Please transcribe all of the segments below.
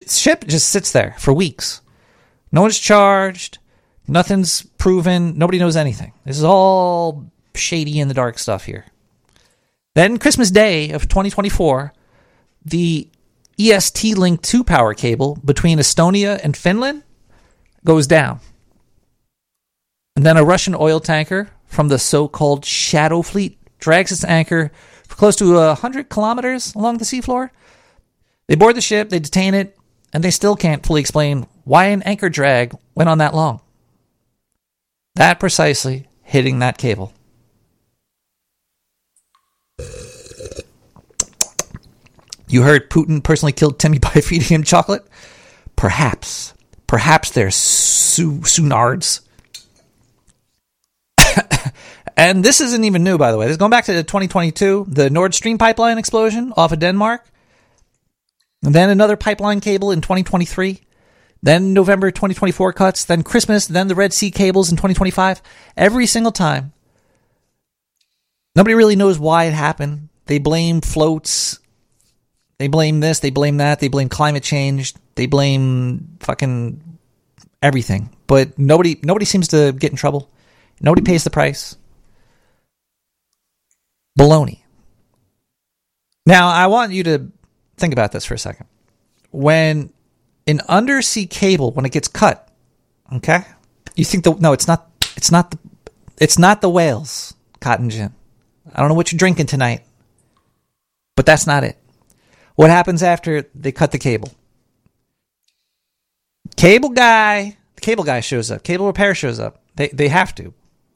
ship just sits there for weeks. No one's charged. Nothing's proven. Nobody knows anything. This is all shady in the dark stuff here. Then Christmas Day of 2024, the EST Link 2 power cable between Estonia and Finland goes down. And then a Russian oil tanker from the so-called Shadow Fleet drags its anchor for close to 100 kilometers along the seafloor. They board the ship, they detain it, and they still can't fully explain why an anchor drag went on that long. That precisely hitting that cable. You heard Putin personally killed Timmy by feeding him chocolate? Perhaps they're Sunards. And this isn't even new, by the way. This is going back to 2022, the Nord Stream pipeline explosion off of Denmark. And then another pipeline cable in 2023. Then November 2024 cuts. Then Christmas. Then the Red Sea cables in 2025. Every single time. Nobody really knows why it happened. They blame floats. They blame this, they blame that, they blame climate change, they blame fucking everything. But nobody seems to get in trouble. Nobody pays the price. Baloney. Now, I want you to think about this for a second. When an undersea cable, when it gets cut, okay? You think it's not the whales, Cotton Gin. I don't know what you're drinking tonight, but that's not it. What happens after they cut the cable? The cable guy shows up. Cable repair shows up. They have to.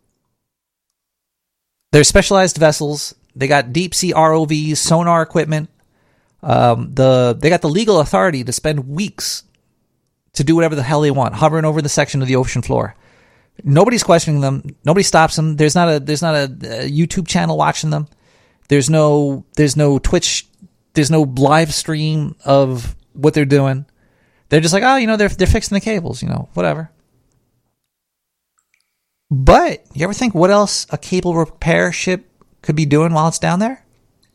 They're specialized vessels. They got deep sea ROVs, sonar equipment. They got the legal authority to spend weeks to do whatever the hell they want, hovering over the section of the ocean floor. Nobody's questioning them. Nobody stops them. There's not a YouTube channel watching them. There's no Twitch. There's no live stream of what they're doing. They're just like, they're fixing the cables, whatever. But you ever think what else a cable repair ship could be doing while it's down there?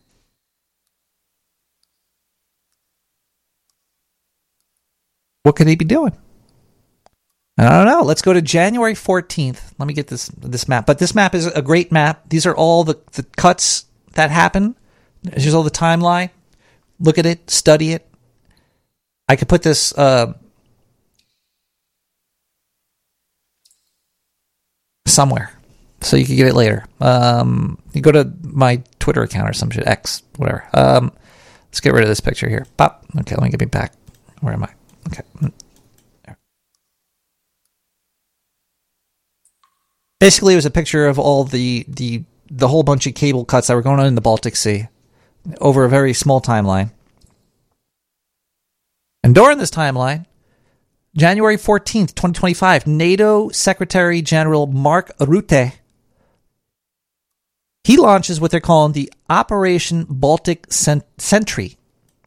What could they be doing? I don't know. Let's go to January 14th. Let me get this map. But this map is a great map. These are all the cuts that happen. Here's all the timeline. Look at it, study it. I could put this somewhere so you can get it later. You go to my Twitter account or some shit, X, whatever. Let's get rid of this picture here. Pop. Okay, let me get me back. Where am I? Okay. There. Basically, it was a picture of all the whole bunch of cable cuts that were going on in the Baltic Sea over a very small timeline. And during this timeline, January 14th, 2025, NATO Secretary General Mark Rutte, he launches what they're calling the Operation Baltic Sentry.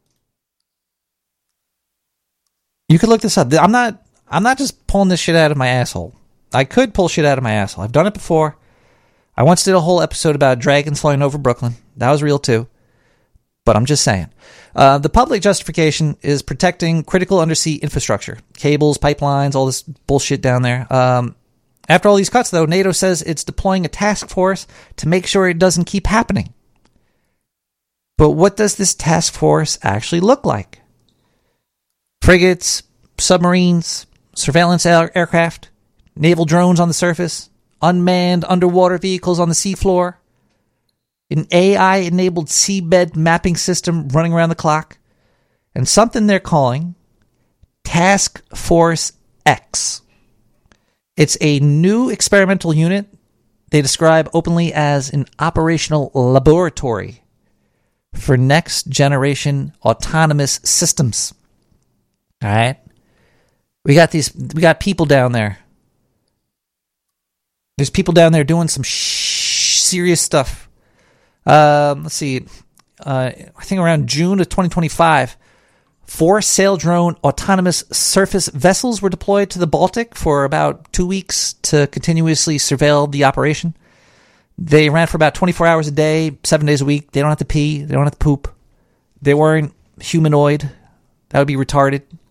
You could look this up. I'm not just pulling this shit out of my asshole. I could pull shit out of my asshole. I've done it before. I once did a whole episode about dragons flying over Brooklyn. That was real too. But I'm just saying. The public justification is protecting critical undersea infrastructure. Cables, pipelines, all this bullshit down there. After all these cuts, though, NATO says it's deploying a task force to make sure it doesn't keep happening. But what does this task force actually look like? Frigates, submarines, surveillance aircraft, naval drones on the surface, unmanned underwater vehicles on the seafloor, an AI-enabled seabed mapping system running around the clock, and something they're calling Task Force X. It's a new experimental unit they describe openly as an operational laboratory for next-generation autonomous systems. All right? We got people down there. There's people down there doing some serious stuff. Let's see. I think around June of 2025, 4 Saildrone autonomous surface vessels were deployed to the Baltic for about 2 weeks to continuously surveil the operation. They ran for about 24 hours a day, 7 days a week. They don't have to pee. They don't have to poop. They weren't humanoid. That would be retarded.